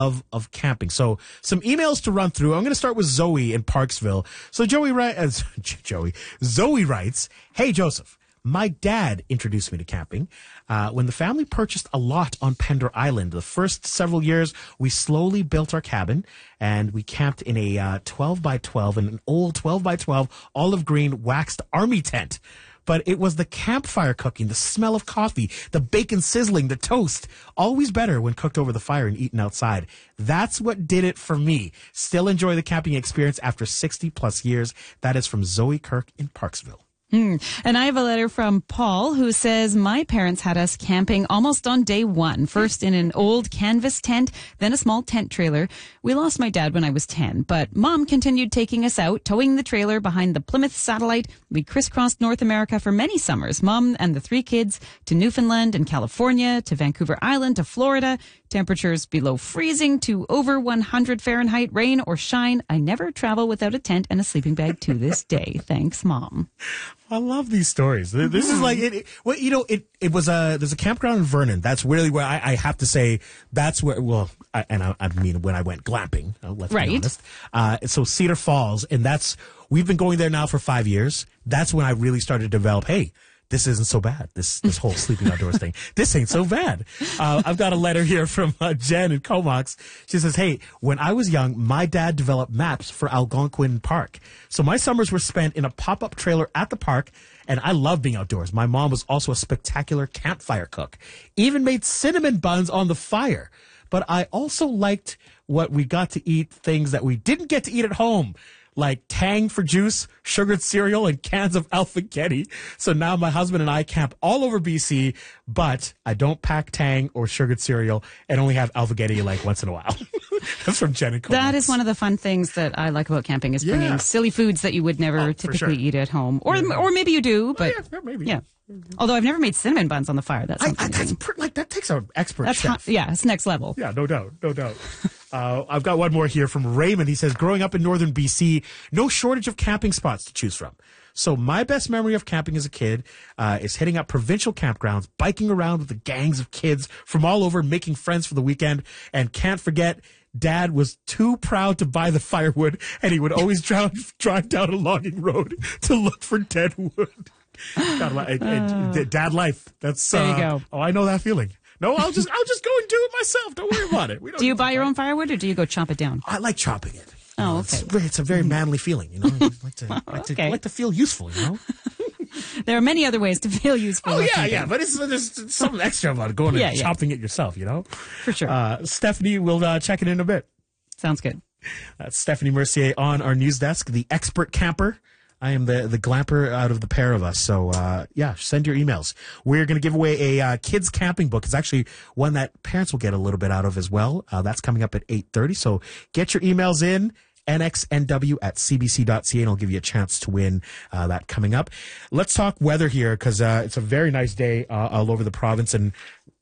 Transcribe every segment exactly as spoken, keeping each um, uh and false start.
Of, of camping. So some emails to run through. I'm going to start with Zoe in Parksville. So Joey writes, uh, Joey, Zoe writes, "Hey Joseph, my dad introduced me to camping. Uh, when the family purchased a lot on Pender Island, the first several years, we slowly built our cabin and we camped in a uh, twelve by twelve, in an old twelve by twelve olive green waxed army tent. But it was the campfire cooking, the smell of coffee, the bacon sizzling, the toast. Always better when cooked over the fire and eaten outside. That's what did it for me. Still enjoy the camping experience after sixty plus years." That is from Zoe Kirk in Parksville. Hmm. And I have a letter from Paul who says, "My parents had us camping almost on day one. First in an old canvas tent, then a small tent trailer. We lost my dad when I was ten, but Mom continued taking us out, towing the trailer behind the Plymouth Satellite. We crisscrossed North America for many summers. Mom and the three kids to Newfoundland and California, to Vancouver Island, to Florida. Temperatures below freezing to over one hundred Fahrenheit, rain or shine. I never travel without a tent and a sleeping bag to this day. Thanks, Mom." I love these stories. This is like it. it well, you know, it it was a there's a campground in Vernon. That's really where I, I have to say that's where. Well, I, and I, I mean when I went glamping. Let's right. be honest. Uh, so Cedar Falls, and that's we've been going there now for five years. That's when I really started to develop. Hey, this isn't so bad. This this whole sleeping outdoors thing. This ain't so bad. Uh, I've got a letter here from uh, Jen in Comox. She says, "Hey, when I was young, my dad developed maps for Algonquin Park. So my summers were spent in a pop-up trailer at the park, and I love being outdoors. My mom was also a spectacular campfire cook. Even made cinnamon buns on the fire. But I also liked what we got to eat, things that we didn't get to eat at home, like Tang for juice, sugared cereal, and cans of Alphagetti. So now my husband and I camp all over B C, but I don't pack Tang or sugared cereal and only have Alphagetti like once in a while." That's from Jen and That is one of the fun things that I like about camping is bringing Yeah. silly foods that you would never Oh, typically sure. eat at home. Or Yeah. or maybe you do, but Oh, yeah, maybe. yeah. Although I've never made cinnamon buns on the fire. That's I, something I, that's new. per, like that takes an expert That's chef. hot, yeah, it's next level. Yeah, no doubt, no doubt. uh, I've got one more here from Raymond. He says, "Growing up in northern B C, no shortage of camping spots to choose from. So my best memory of camping as a kid uh, is hitting up provincial campgrounds, biking around with the gangs of kids from all over, making friends for the weekend, and can't forget." Dad was too proud to buy the firewood, and he would always drive, drive down a logging road to look for dead wood. God, it, it, it, dad life. That's There you uh, go. Oh, I know that feeling. No, I'll just I'll just go and do it myself. Don't worry about it. We don't Do you need to buy your fight. own firewood or do you go chop it down? I like chopping it. Oh, You know, okay. It's, very- it's a very manly feeling, you know. I like to, like to, Okay. like to feel useful, you know. There are many other ways to feel useful. Oh with yeah, camping. yeah, but it's there's something extra about going Yeah, and yeah. chopping it yourself, you know. For sure. Uh, Stephanie will uh, check it in a bit. Sounds good. That's Stephanie Mercier on our news desk, the expert camper. I am the, the glamper out of the pair of us. So, uh, yeah, send your emails. We're going to give away a uh, kids camping book. It's actually one that parents will get a little bit out of as well. Uh, that's coming up at eight thirty. So get your emails in, N X N W at C B C dot C A, and I'll give you a chance to win uh, that coming up. Let's talk weather here because uh, it's a very nice day uh, all over the province, and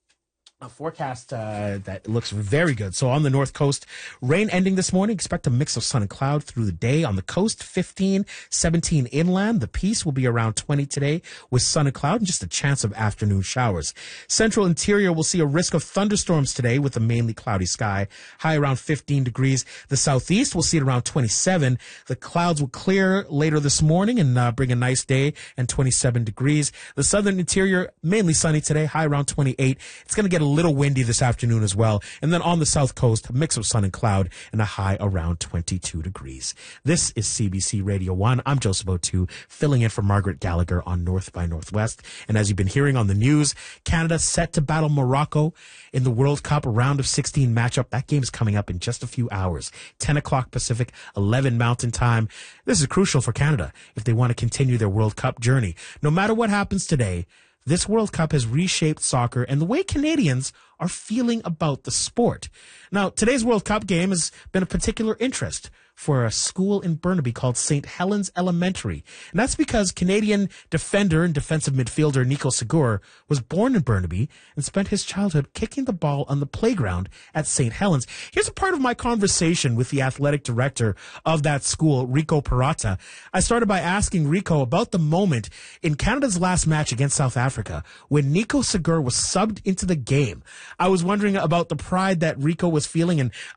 a forecast uh, that looks very good. So on the north coast, rain ending this morning. Expect a mix of sun and cloud through the day. On the coast, fifteen, seventeen inland. The Peace will be around twenty today with sun and cloud and just a chance of afternoon showers. Central interior will see a risk of thunderstorms today with a mainly cloudy sky. High around fifteen degrees. The southeast will see it around twenty-seven. The clouds will clear later this morning and uh, bring a nice day and twenty-seven degrees. The southern interior, mainly sunny today. High around twenty-eight. It's going to get a little windy this afternoon as well. And then on the south coast, a mix of sun and cloud and a high around twenty-two degrees. This is C B C Radio one. I'm Joseph O'Toole, filling in for Margaret Gallagher on North by Northwest. And as you've been hearing on the news, Canada set to battle Morocco in the World Cup round of sixteen matchup. That game is coming up in just a few hours. ten o'clock Pacific, eleven Mountain Time. This is crucial for Canada if they want to continue their World Cup journey. No matter what happens today, this World Cup has reshaped soccer and the way Canadians are feeling about the sport. Now, today's World Cup game has been of particular interest for a school in Burnaby called Saint Helens Elementary. And that's because Canadian defender and defensive midfielder Nico Segur was born in Burnaby and spent his childhood kicking the ball on the playground at Saint Helens. Here's a part of my conversation with the athletic director of that school, Rico Parata. I started by asking Rico about the moment in Canada's last match against South Africa when Nico Segur was subbed into the game. I was wondering about the pride that Rico was feeling and